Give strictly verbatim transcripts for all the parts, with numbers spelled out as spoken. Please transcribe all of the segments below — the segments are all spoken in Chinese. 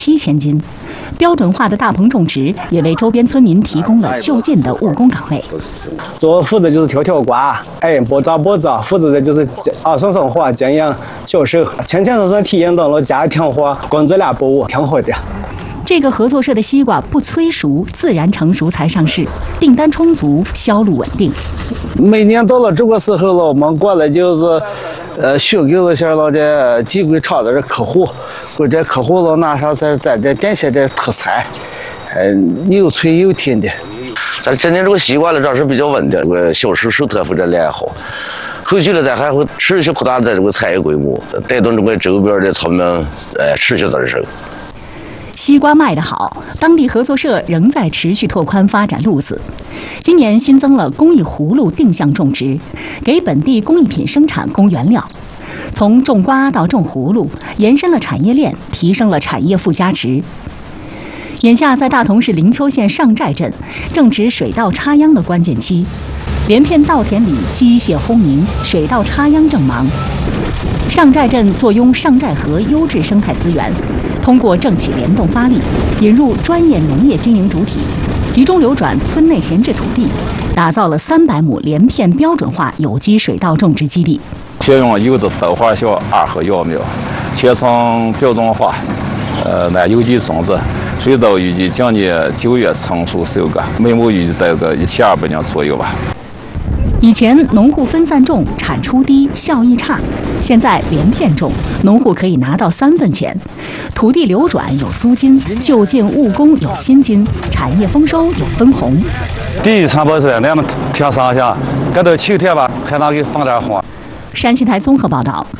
七千斤。标准化的大棚种植也为周边村民提供了就近的务工岗位。 做负责就是挑挑瓜，哎，拨抓拨抓，负责的就是啊生生活、经营销售，清清楚楚体现到了家庭活工作量不误，挺好的。 这个合作社的西瓜不催熟，自然成熟才上市，订单充足，销路稳定。 每年到了这个时候了，我们过来就是，呃，询问一下了这集归厂的客户，或者客户了那啥是咱这店些这特产，嗯，又脆又甜的。 咱今年这个西瓜呢，这是比较稳的，这个销售手特非常良好。后续呢，咱还会持续扩大这个产业规模，带动这个周边的村民呃持续增生。 西瓜卖得好，当地合作社仍在持续拓宽发展路子。今年新增了工艺葫芦定向种植，给本地工艺品生产供原料。从种瓜到种葫芦，延伸了产业链，提升了产业附加值。眼下在大同市灵丘县上寨镇，正值水稻插秧的关键期，连片稻田里机械轰鸣，水稻插秧正忙。上寨镇坐拥上寨河优质生态资源，通过政企联动发力，引入专业农业经营主体，集中流转村内闲置土地，打造了三百亩连片标准化有机水稻种植基地。 选用优质白花小二禾秧苗，全程标准化，呃，那有机种植。水稻预计今年九月成熟收割，每亩预计在个一千二百两左右吧。 以前农户分散种，产出低，效益差。现在连片种，农户可以拿到三分钱，土地流转有租金，就近务工有薪金，产业丰收有分红。 第一产保是两们天上下，赶到秋天吧，还能给放点花。 山西台综合报道。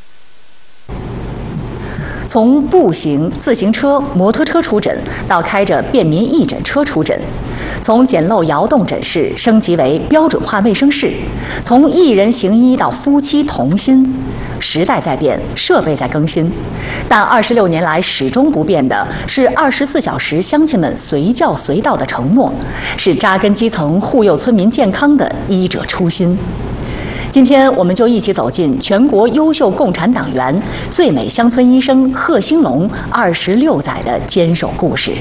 从步行、自行车、摩托车出诊到开着便民义诊车出诊，从简陋窑洞诊室升级为标准化卫生室，从一人行医到夫妻同心。时代在变，设备在更新，但二十六年来始终不变的是二十四小时乡亲们随叫随到的承诺，是扎根基层、护佑村民健康的医者初心。今天我们就一起走进全国优秀共产党员、最美乡村医生贺兴龙二十六载的坚守故事。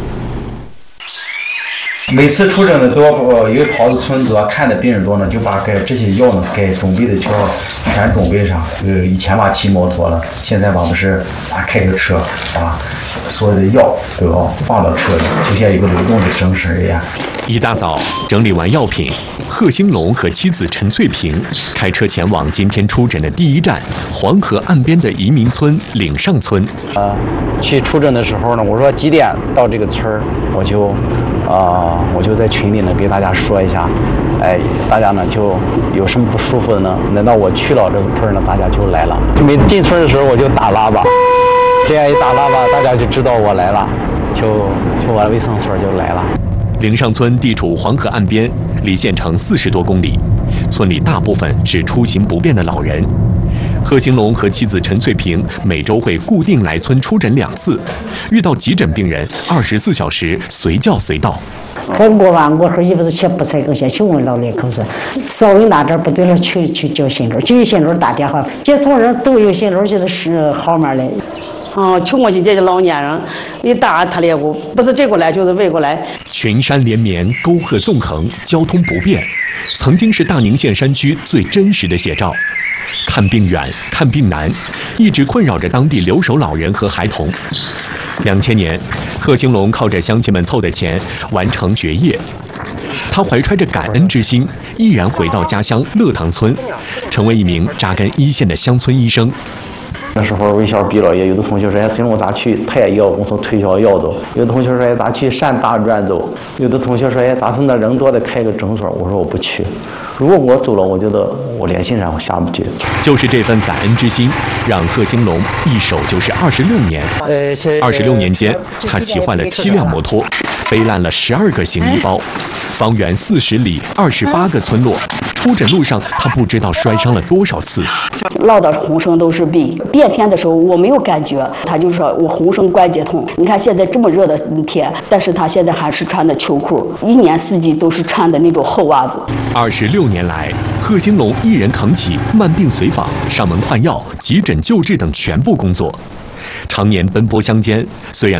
每次出诊呢，都要呃，因为跑到村子啊，看的病人多呢，就把该这些药呢，该准备的就要全准备上。呃，以前吧骑摩托了，现在吧不是啊开个车，把所有的药都要放到车里，就像一个流动的诊室一样。 一大早整理完药品，贺兴龙和妻子陈翠萍开车前往今天出诊的第一站——黄河岸边的移民村岭上村。 呃，去出诊的时候呢，我说几点到这个村儿，我就啊、呃，我就在群里呢给大家说一下，哎，大家呢就有什么不舒服的呢？等到我去了这个村儿呢，大家就来了。每进村的时候我就打喇叭，这样一打喇叭，大家就知道我来了，就就我卫生所就来了。 岭上村地处黄河岸边，离县城四十多公里，村里大部分是出行不便的老人。贺兴龙和妻子陈翠萍每周会固定来村出诊两次，遇到急诊病人，二十四小时随叫随到。 我过完我说一不是去不才更先去问老两口子，稍微哪点不对了，去去叫县长，就有县长打电话，接村人都有县长就是是号码嘞。 嗯，穷过去这些老年人，一打他猎过，不是这过来就是围过来。 群山连绵，沟壑纵横，交通不便，曾经是大宁县山区最真实的写照。看病远，看病难，一直困扰着当地留守老人和孩童。两千年，贺兴龙靠着乡亲们凑的钱完成学业，他怀揣着感恩之心，毅然回到家乡乐塘村，成为一名扎根一线的乡村医生。 那时候卫校毕了业，有的同学说：“哎，今我咋去派药？我从推销药走。”有的同学说：“哎，咋去山大转走？”有的同学说：“哎，咋是那人多的开个诊所？”我说：“我不去。如果我走了，我觉得我联系上我下不去。” 就是这份感恩之心，让贺兴龙一守就是二十六年。二十六年间，他骑坏了七辆摩托，背烂了十二个行李包，方圆四十里，二十八个村落。出诊路上，他不知道摔伤了多少次。 落到浑身都是病，变天的时候我没有感觉，他就说我浑身关节痛。你看现在这么热的天，但是他现在还是穿的秋裤，一年四季都是穿的那种厚袜子。 二十六年来，贺兴龙一人扛起慢病随访、上门换药、急诊救治等全部工作。 常年奔波乡间，虽然